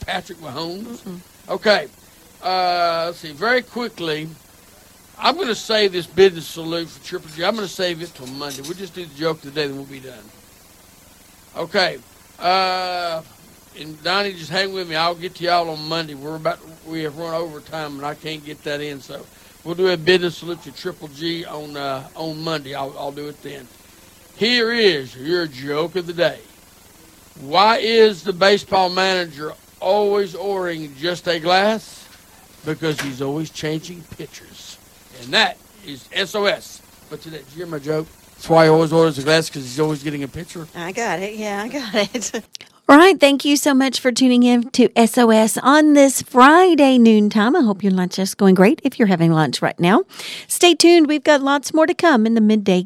Patrick Mahomes. Okay. Let's see. Very quickly, I'm going to save this business salute for Triple G. I'm going to save it till Monday. We'll just do the joke today, then we'll be done. Okay. And Donnie, just hang with me. I'll get to y'all on Monday. We have run overtime, and I can't get that in, so we'll do a business salute to Triple G on Monday. I'll do it then. Here is your joke of the day. Why is the baseball manager always ordering just a glass? Because he's always changing pitchers. And that is SOS. But today, did you hear my joke? That's why he always orders a glass, because he's always getting a pitcher. I got it. Yeah, I got it. All right. Thank you so much for tuning in to SOS on this Friday noontime. I hope your lunch is going great if you're having lunch right now. Stay tuned. We've got lots more to come in the midday